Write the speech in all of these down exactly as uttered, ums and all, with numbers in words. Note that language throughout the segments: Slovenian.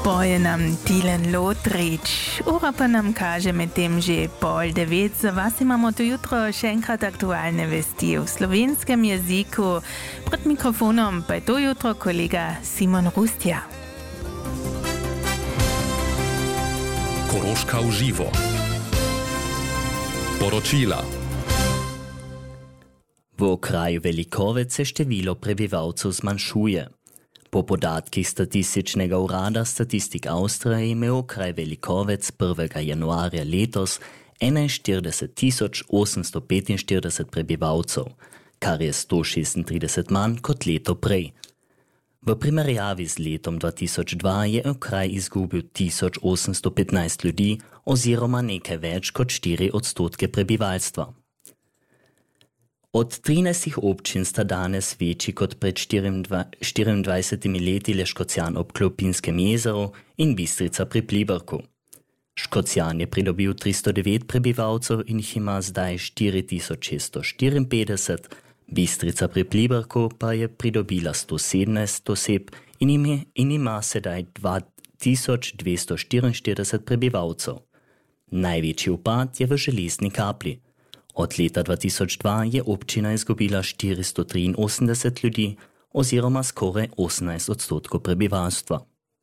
Poje nam Dylan Lotrič. Ura pa nam kaže medtem že pol devet. Za vas imamo tu jutro še enkrat aktualne vesti v slovenskem jeziku. Pred mikrofonom pa je to jutro kolega Simon Rustja. Koroška v živo. Poročila. V kraju Velikovec se število prebivalcev zmanjšuje. Po podatkih Statističnega urada Statistik Avstrije je imel kraj Velikovec prvega januarja letos enainštirideset tisoč osemsto petinštirideset prebivalcev, kar je sto šestintrideset manj kot leto prej. V primerjavi z letom dva tisoč dva je kraj izgubil tisoč osemsto petnajst ljudi oziroma nekaj več kot štiri odstotke prebivalstva. Od trinajstih občin sta danes večji kot pred štiriindvajsetimi leti le Škocjan ob Klopinskem jezeru in Bistrica pri Pliberku. Škocjan je pridobil tristo devet prebivalcev in jih ima zdaj štiri tisoč šeststo štiriinpetdeset, Bistrica pri Pliberku pa je pridobila sto sedemnajst oseb in, ime, in ima sedaj dva tisoč dvesto štiriinštirideset prebivalcev. Največji upad je v Železni Kapli. Od leta dva tisoč dva je občina izgubila štiristo triinosemdeset ljudi oziroma skoraj osemnajst odstotkov prebivalstva.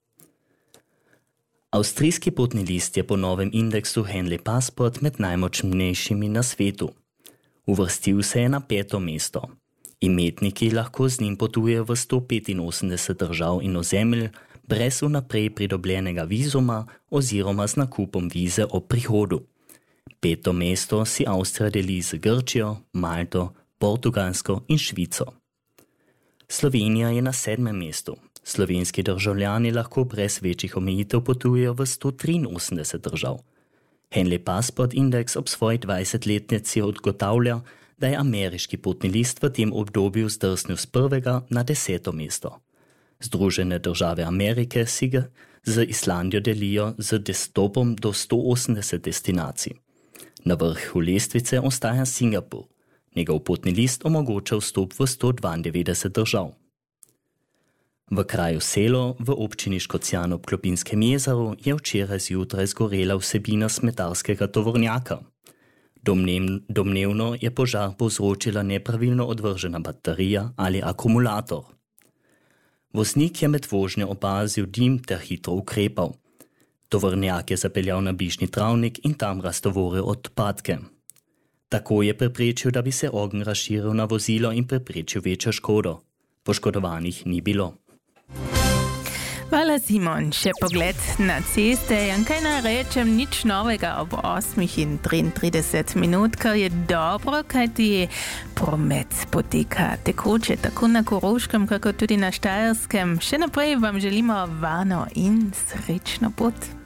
Avstrijski potni list je po novem indeksu Henley Passport med najmočnejšimi na svetu. Uvrstil se je na peto mesto. Imetniki lahko z njim potujejo v sto petinosemdeset držav in ozemelj brez vnaprej pridobljenega vizuma oziroma z nakupom vize ob prihodu. Peto mesto si Avstrija deli z Grčijo, Malto, Portugalsko in Švico. Slovenija je na sedmem mestu. Slovenski državljani lahko brez večjih omejitev potujejo v sto triinosemdeset držav. Henley Passport Index ob svoji dvajsetletnici ugotavlja, da je ameriški potni list v tem obdobju zdrsnil z prvega na deseto mesto. Združene države Amerike si ga z Islandijo delijo z dostopom do sto osemdeset destinacij. Na vrhu lestvice ostaja Singapur. Njegov potni list omogoča vstop v sto dvaindevetdeset držav. V kraju Selo v občini Škocjan ob Klopinskem jezeru je včeraj zjutraj zgorela vsebina smetarskega tovornjaka. Domnev, domnevno je požar povzročila nepravilno odvržena baterija ali akumulator. Voznik je med vožnjo opazil dim ter hitro ukrepal. Tovornjak je zapeljal na bližnji travnik in tam raztovoril odpadke. Tako je preprečil, da bi se ogenj razširil na vozilo in preprečil večjo škodo. Poškodovanih ni bilo. Hvala, Simon. Še pogled na ceste. Kaj naj rečem, nič novega ob osmih in triintrideset minut, kar je dobro, kajti promet poteka tekoče, tako na Koroškem, kako tudi na Štajerskem. Še naprej vam želimo varno in srečno pot.